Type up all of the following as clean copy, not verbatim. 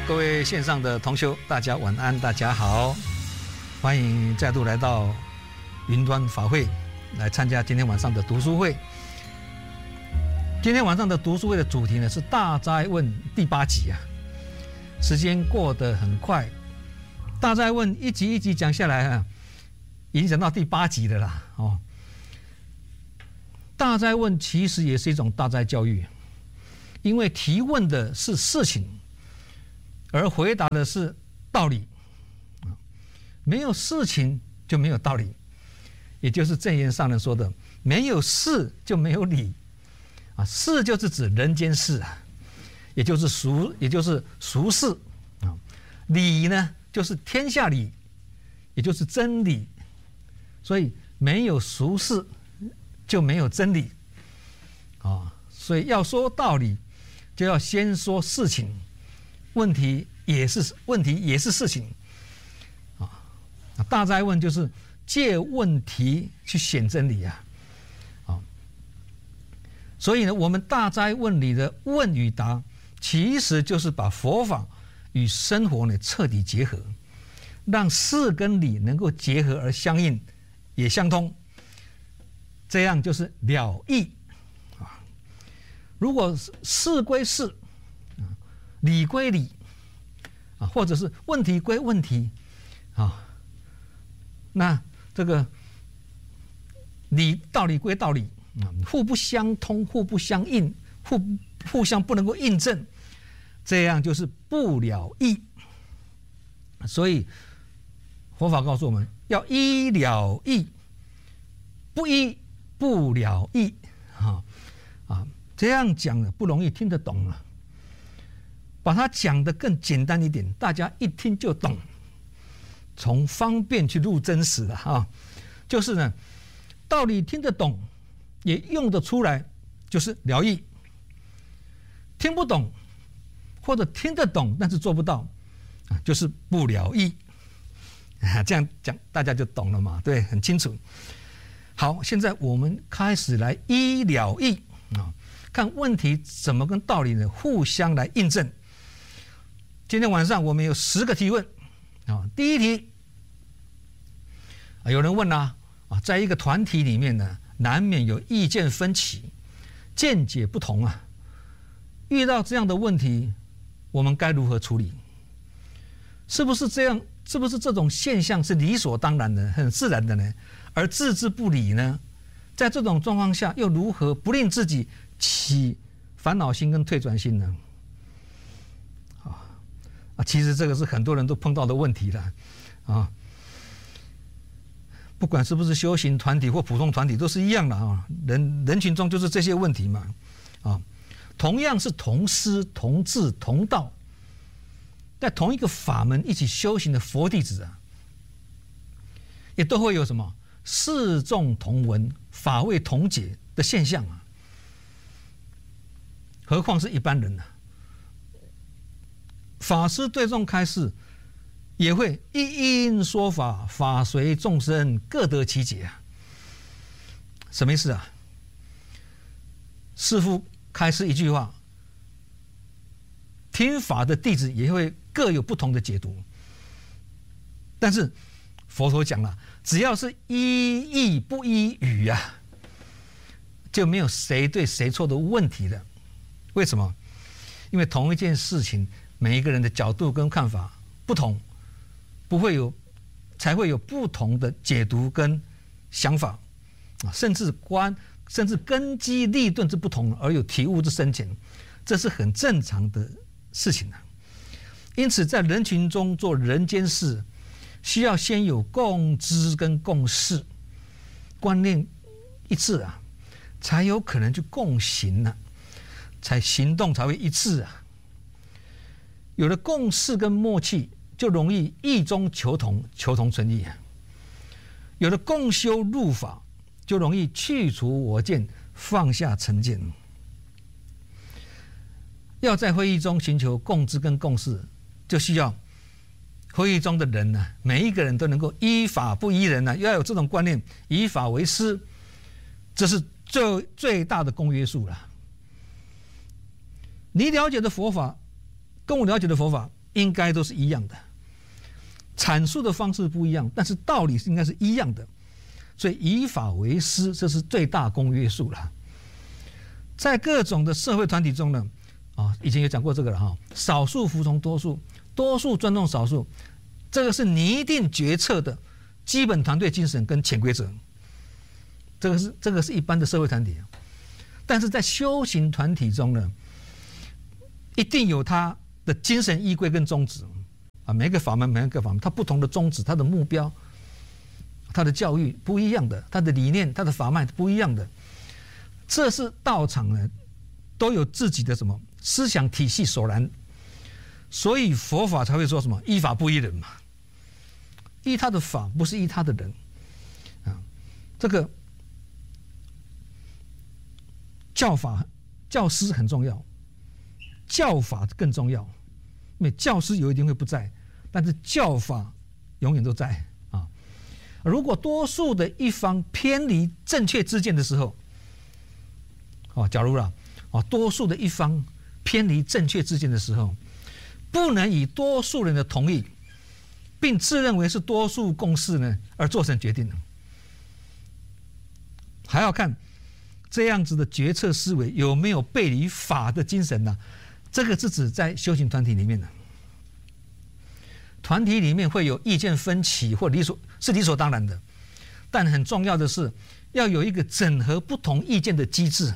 各位线上的同修，大家晚安，大家好，欢迎再度来到云端法会，来参加今天晚上的读书会。今天晚上的读书会的主题呢是《大灾问》第8集啊，时间过得很快，《大灾问》一集一集讲下来啊，已经讲到第8集了啦哦。大灾问其实也是一种大灾教育，因为提问的是事情，而回答的是道理。没有事情就没有道理，也就是正言上人说的，没有事就没有理啊。事就是指人间事啊，也就是俗事啊。理呢就是天下理，也就是真理。所以没有俗事就没有真理啊。所以要说道理，就要先说事情，问题也是事情啊。大灾问就是借问题去显真理啊。所以呢，我们大灾问里的问与答，其实就是把佛法与生活呢彻底结合，让事跟理能够结合而相应，也相通，这样就是了义啊。如果事归事，理归理啊，或者是问题归问题啊，那这个道理归道理啊，互不相通，互不相应，互相不能够印证，这样就是不了义。所以佛法告诉我们要依了义，不依不了义啊。这样讲不容易听得懂啊。把它讲得更简单一点，大家一听就懂，从方便去入真实了啊。就是呢，道理听得懂，也用得出来，就是了义；听不懂或者听得懂但是做不到啊，就是不了义啊。这样讲大家就懂了嘛，对，很清楚。好，现在我们开始来依了义啊，看问题怎么跟道理呢互相来印证。今天晚上我们有10个提问啊。第一题有人问啊，在一个团体里面呢，难免有意见分歧，见解不同啊。遇到这样的问题，我们该如何处理？是不是这样？是不是这种现象是理所当然的、很自然的呢？而置之不理呢？在这种状况下，又如何不令自己起烦恼心跟退转心呢？其实这个是很多人都碰到的问题了啊。不管是不是修行团体或普通团体，都是一样的啊。人群中就是这些问题嘛啊。同样是同师同志同道，在同一个法门一起修行的佛弟子啊，也都会有什么事众同闻、法味同解的现象啊。何况是一般人呢？法师对众开示，也会一因说法，法随众生，各得其解啊。什么意思啊？师父开示一句话，听法的弟子也会各有不同的解读。但是佛陀讲了，只要是依义不依语啊，就没有谁对谁错的问题了。为什么？因为同一件事情，每一个人的角度跟看法不同，才会有不同的解读跟想法啊，甚至根基立顿之不同而有体悟之深浅，这是很正常的事情啊。因此，在人群中做人间事，需要先有共知跟共识，观念一致啊，才有可能去共行啊，才行动才会一致啊。有了共识跟默契，就容易异中求同，求同存异啊。有了共修入法，就容易去除我见，放下成见。要在会议中寻求共知跟共识，就需要会议中的人呢，每一个人都能够依法不依人呢，要有这种观念，以法为师，这是最大的公约数了。你了解的佛法跟我了解的佛法应该都是一样的，阐述的方式不一样，但是道理应该是一样的。所以以法为师，这是最大公约数了。在各种的社会团体中呢，以前有讲过这个了哈，少数服从多数，多数尊重少数，这个是拟定决策的基本团队精神跟潜规则。这个是一般的社会团体，但是在修行团体中呢，一定有它的精神依归跟宗旨啊，每一个法门，它不同的宗旨，它的目标，它的教育不一样的，它的理念，它的法脉不一样的。这是道场呢都有自己的什么思想体系所然，所以佛法才会说什么依法不依人嘛，依他的法不是依他的人啊。这个教法教师很重要，教法更重要，因为教师有一天会不在，但是教法永远都在啊。如果多数的一方偏离正确知见的时候，假如多数的一方偏离正确知见的时候，不能以多数人的同意，并自认为是多数共识呢而做成决定呢，还要看这样子的决策思维有没有背离法的精神呢？这个是指在修行团体里面的，团体里面会有意见分歧或理所当然的，但很重要的是要有一个整合不同意见的机制。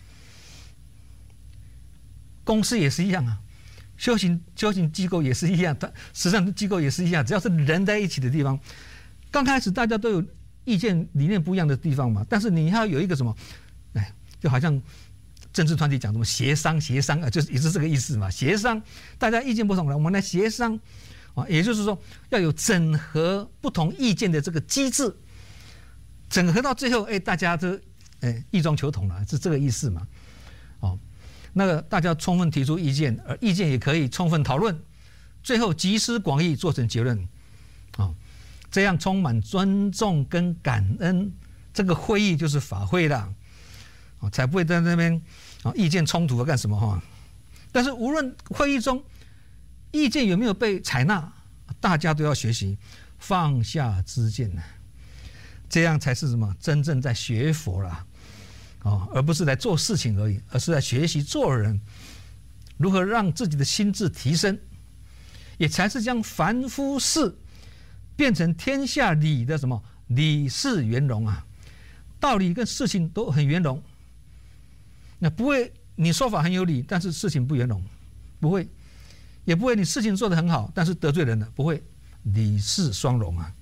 公司也是一样啊，修行机构也是一样，实战机构也是一样，只要是人在一起的地方，刚开始大家都有意见理念不一样的地方嘛，但是你要有一个什么，就好像政治团体讲什么协商啊，就是也是这个意思嘛，协商，大家意见不同了，我们来协商啊，也就是说要有整合不同意见的这个机制，整合到最后，大家都异中求同了，是这个意思嘛，那个大家充分提出意见，而意见也可以充分讨论，最后集思广益做成结论，这样充满尊重跟感恩，这个会议就是法会了，才不会在那边意见冲突干什么但是无论会议中意见有没有被采纳，大家都要学习放下知见，这样才是什么真正在学佛了。而不是来做事情而已，而是来学习做人，如何让自己的心智提升，也才是将凡夫事变成天下理的什么理事圆融啊，道理跟事情都很圆融。那不会你说法很有理，但是事情不圆融，不会，也不会你事情做得很好，但是得罪人了，不会，理事双融啊。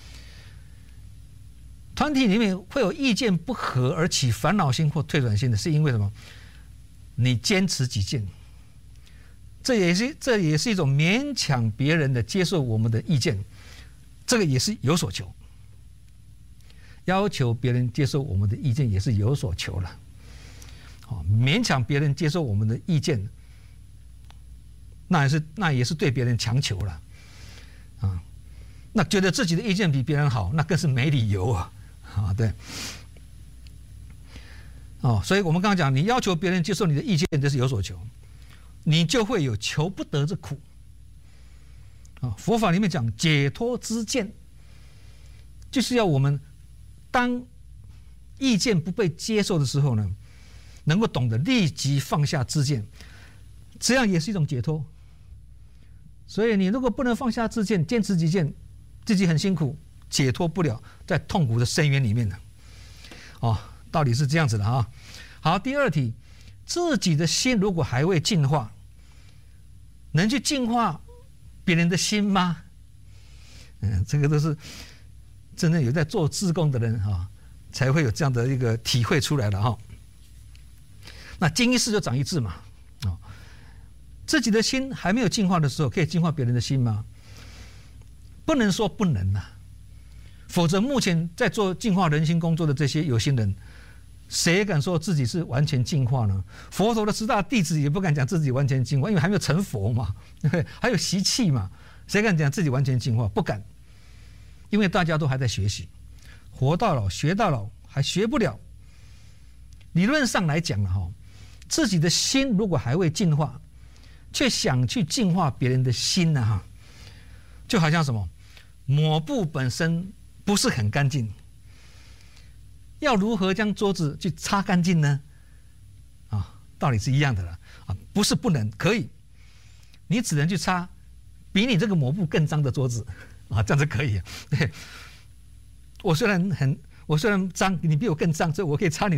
团体里面会有意见不合而起烦恼心或退转心的，是因为什么？你坚持己见，这也是一种勉强别人的接受我们的意见，这个也是有所求。要求别人接受我们的意见也是有所求了，勉强别人接受我们的意见，那也是对别人强求了，那觉得自己的意见比别人好，那更是没理由啊。对，所以我们刚刚讲，你要求别人接受你的意见，这是有所求，你就会有求不得之苦。佛法里面讲解脱之见，就是要我们当意见不被接受的时候呢，能够懂得立即放下知见，这样也是一种解脱。所以你如果不能放下知见，坚持己见，自己很辛苦，解脱不了，在痛苦的深渊里面呢。道理是这样子的啊。好，第二题，自己的心如果还未净化，能去净化别人的心吗？这个都是真正有在做志工的人才会有这样的一个体会出来的那经一事就长一智嘛。自己的心还没有净化的时候，可以净化别人的心吗？不能说不能啊。否则目前在做净化人心工作的这些有心人，谁敢说自己是完全净化呢？佛陀的10大弟子也不敢讲自己完全净化，因为还没有成佛嘛，对不对？还有习气嘛，谁敢讲自己完全净化？不敢，因为大家都还在学习，活到老学到老，还学不了。理论上来讲自己的心如果还未净化， 却想去净化别人的心呢？哈，就好像什么，抹布本身不是很干净，要如何将桌子去擦干净呢？啊，道理是一样的了啊，不是不能，可以，你只能去擦比你这个抹布更脏的桌子啊，这样子可以。对，我虽然脏，你比我更脏，所以我可以擦你